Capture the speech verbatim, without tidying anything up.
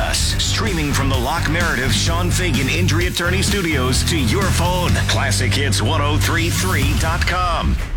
us. Streaming from the Lock Meredith Sean Fagan Injury Attorney Studios to your phone. classic hits ten thirty-three dot com.